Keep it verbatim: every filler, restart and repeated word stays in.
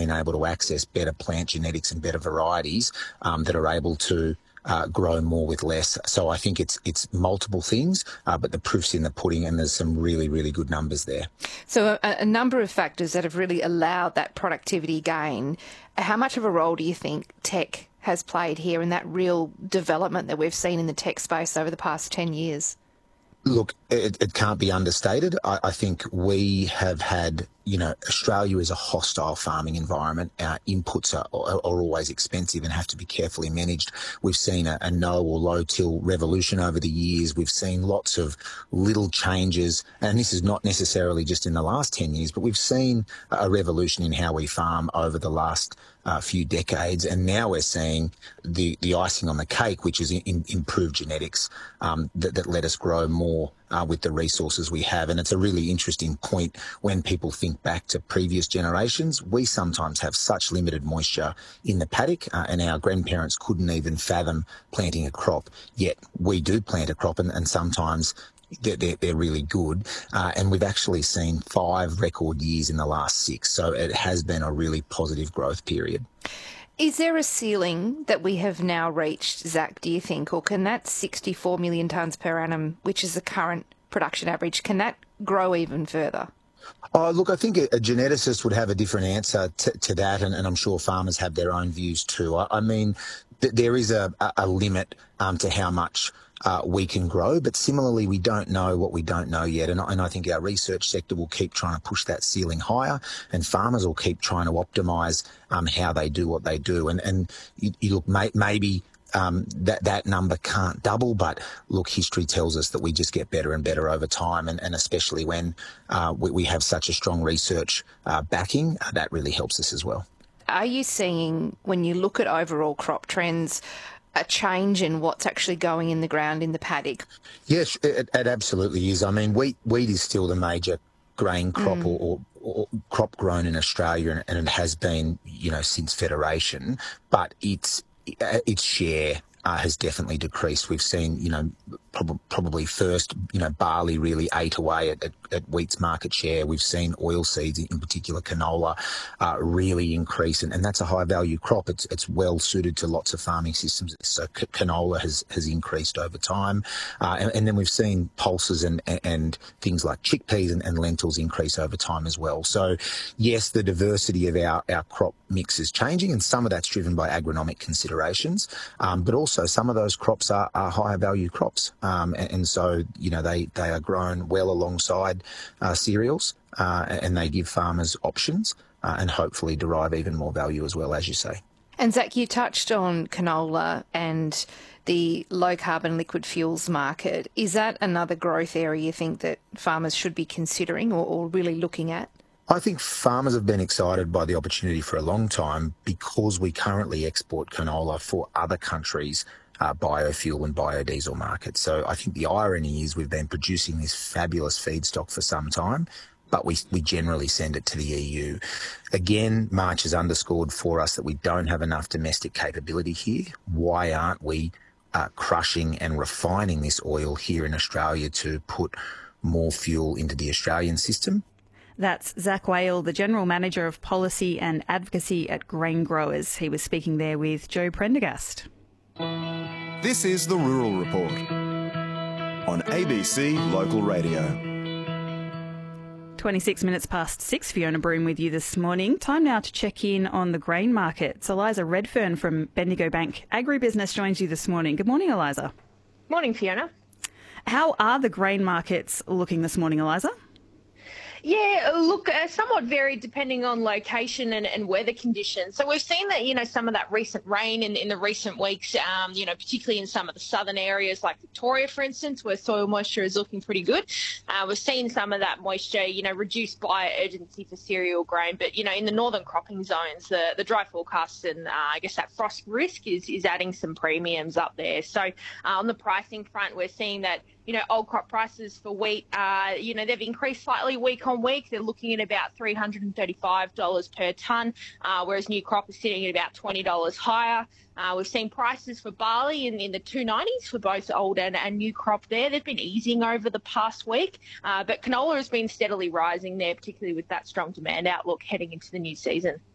been able to access better plant genetics and better varieties um, that are able to Uh, grow more with less. So I think it's it's multiple things, uh, but the proof's in the pudding, and there's some really, really good numbers there. So a, a number of factors that have really allowed that productivity gain. How much of a role do you think tech has played here in that real development that we've seen in the tech space over the past ten years? Look, it, it can't be understated. I, I think we have had, you know, Australia is a hostile farming environment. Our inputs are, are, are always expensive and have to be carefully managed. We've seen a, a no or low till revolution over the years. We've seen lots of little changes, and this is not necessarily just in the last ten years, but we've seen a revolution in how we farm over the last uh, few decades. And now we're seeing the, the icing on the cake, which is in, in improved genetics um, that, that let us grow more Uh, with the resources we have. And it's a really interesting point when people think back to previous generations. We sometimes have such limited moisture in the paddock, uh, and our grandparents couldn't even fathom planting a crop, yet we do plant a crop, and, and sometimes they're, they're, they're really good. Uh, and we've actually seen five record years in the last six, so it has been a really positive growth period. Is there a ceiling that we have now reached, Zach, do you think, or can that sixty-four million tonnes per annum, which is the current production average, can that grow even further? Oh, look, I think a, a geneticist would have a different answer to, to that, and, and I'm sure farmers have their own views too. I, I mean, th- there is a, a limit um, to how much Uh, we can grow, but similarly, we don't know what we don't know yet. And, and I think our research sector will keep trying to push that ceiling higher, and farmers will keep trying to optimise um, how they do what they do. And, and you, you look, may, maybe um, that, that number can't double, but look, history tells us that we just get better and better over time. And, and especially when uh, we, we have such a strong research uh, backing, uh, that really helps us as well. Are you seeing, when you look at overall crop trends, a change in what's actually going in the ground in the paddock? Yes, it, it absolutely is. I mean, wheat wheat is still the major grain crop mm. or, or, or crop grown in Australia, and, and it has been, you know, since Federation. But its its share uh, has definitely decreased. We've seen, you know, prob- probably first, you know, barley really ate away at, at, at wheat's market share. We've seen oilseeds, in particular canola, uh, really increase, and, and that's a high value crop. It's it's well suited to lots of farming systems. So c- canola has, has increased over time, uh, and, and then we've seen pulses and and things like chickpeas and, and lentils increase over time as well. So yes, the diversity of our, our crop mix is changing, and some of that's driven by agronomic considerations, um, but also some of those crops are, are higher value crops. Um, and, and so, you know, they, they are grown well alongside uh, cereals, uh, and they give farmers options uh, and hopefully derive even more value as well, as you say. And Zach, you touched on canola and the low carbon liquid fuels market. Is that another growth area you think that farmers should be considering or, or really looking at? I think farmers have been excited by the opportunity for a long time because we currently export canola for other countries' uh, biofuel and biodiesel markets. So I think the irony is we've been producing this fabulous feedstock for some time, but we we generally send it to the E U. Again, March has underscored for us that we don't have enough domestic capability here. Why aren't we uh, crushing and refining this oil here in Australia to put more fuel into the Australian system? That's Zach Whale, the General Manager of Policy and Advocacy at Grain Growers. He was speaking there with Joe Prendergast. This is the Rural Report on A B C Local Radio. twenty-six minutes past six, Fiona Broom with you this morning. Time now to check in on the grain markets. Eliza Redfern from Bendigo Bank Agribusiness joins you this morning. Good morning, Eliza. Morning, Fiona. How are the grain markets looking this morning, Eliza? Yeah, look, uh, somewhat varied depending on location and, and weather conditions. So we've seen that, you know, some of that recent rain in, in the recent weeks, um, you know, particularly in some of the southern areas like Victoria, for instance, where soil moisture is looking pretty good. Uh, we've seen some of that moisture, you know, reduced by urgency for cereal grain. But, you know, in the northern cropping zones, the, the dry forecasts and uh, I guess that frost risk is, is adding some premiums up there. So uh, on the pricing front, we're seeing that, you know, old crop prices for wheat, uh, you know, they've increased slightly week on week. They're looking at about three hundred thirty-five dollars per tonne, uh, whereas new crop is sitting at about twenty dollars higher. Uh, we've seen prices for barley in, in the two nineties for both old and, and new crop there. They've been easing over the past week, uh, but canola has been steadily rising there, particularly with that strong demand outlook heading into the new season.